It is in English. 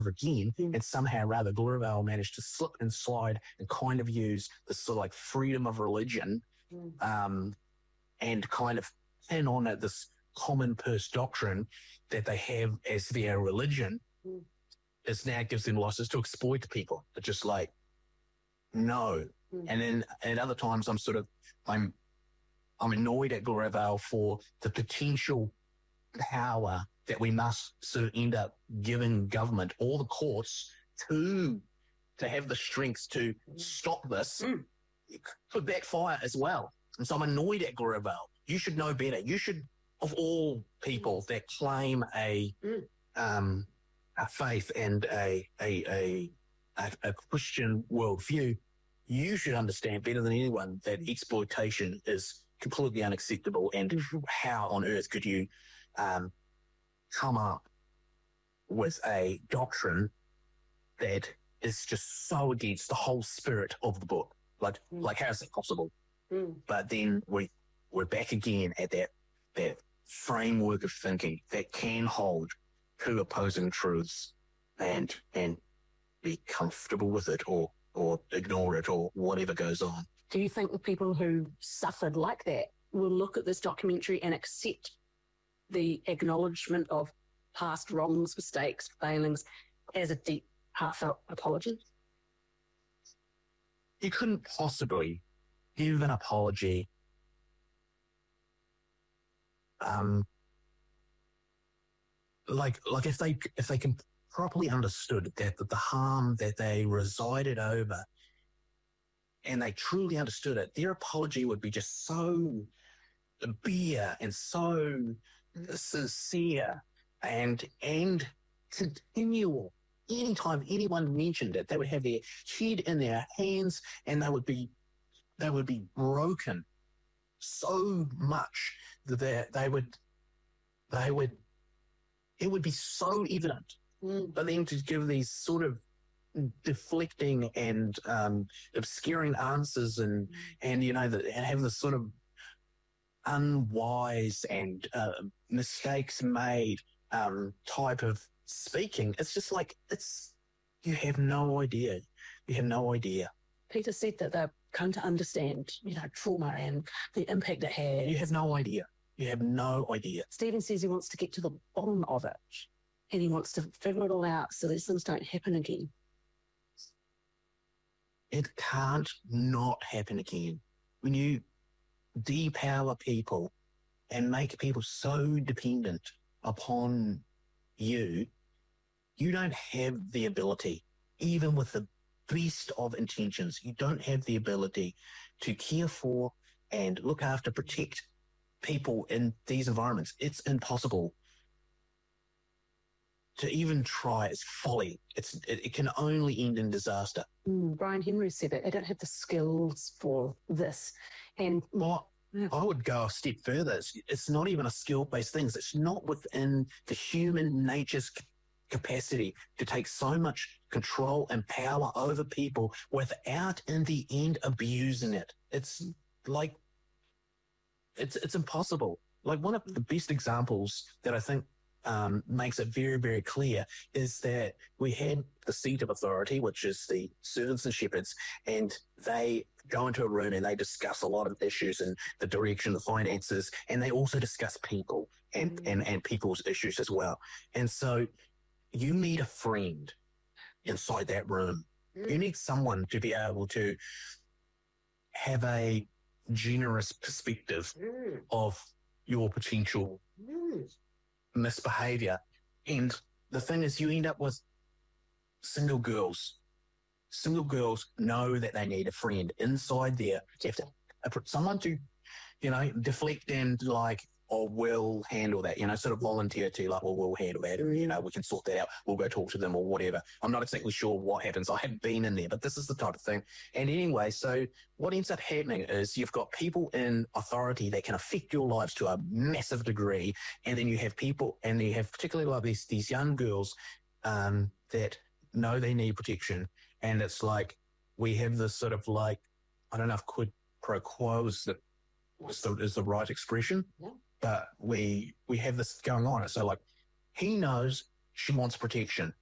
again, and somehow rather Glorvale managed to slip and slide and kind of use this sort of like freedom of religion and kind of pin on it this common purse doctrine that they have as their religion is now gives them license to exploit people. It's just like, no. And then at other times I'm annoyed at Glorvale for the potential power that we must sort of end up giving government or the courts to have the strength to stop this. It could backfire as well. And so I'm annoyed at Glorvale. You should know better. You should, of all people that claim a faith and a Christian worldview, you should understand better than anyone that exploitation is completely unacceptable. And how on earth could you come up with a doctrine that is just so against the whole spirit of the book? Like how is that possible? But then we're back again at that framework of thinking that can hold two opposing truths and be comfortable with it or ignore it or whatever goes on. Do you think the people who suffered like that will look at this documentary and accept the acknowledgement of past wrongs, mistakes, failings as a deep, heartfelt apology? You couldn't possibly give an apology like if they can properly understood that the harm that they resided over and they truly understood it, their apology would be just so bare and so sincere and continual. Anytime anyone mentioned it, they would have their head in their hands and they would be broken so much that it would be so evident. But then to give these sort of deflecting and obscuring answers and have this sort of unwise and mistakes made type of speaking, it's just like you have no idea. You have no idea. Peter said that they're come to understand, trauma and the impact it had. You have no idea. You have no idea. Stephen says he wants to get to the bottom of it and he wants to figure it all out so these things don't happen again. It can't not happen again. When you depower people and make people so dependent upon you, you don't have the ability, even with the best of intentions, you don't have the ability to care for and look after, protect people in these environments. It's impossible. To even try is folly. It can only end in disaster. Brian Henry said that they don't have the skills for this. And I would go a step further. It's not even a skill-based thing. It's not within the human nature's capacity to take so much control and power over people without, in the end, abusing it. It's like, it's impossible. Like one of the best examples that I think makes it very, very clear is that we had the seat of authority, which is the servants and shepherds, and they go into a room and they discuss a lot of issues and the direction, the finances, and they also discuss people and people's issues as well. And so you need a friend inside that room. You need someone to be able to have a generous perspective of your potential misbehavior. And the thing is, you end up with single girls. Single girls know that they need a friend inside there. You have to put someone to, deflect and we'll handle that, sort of volunteer to we'll handle that. We can sort that out. We'll go talk to them or whatever. I'm not exactly sure what happens. I haven't been in there, but this is the type of thing. And anyway, so what ends up happening is you've got people in authority that can affect your lives to a massive degree. And then you have people, and you have particularly like these young girls that know they need protection. And it's like, we have this sort of I don't know if quid pro quo is the right expression. Yeah. But we have this going on. So he knows she wants protection.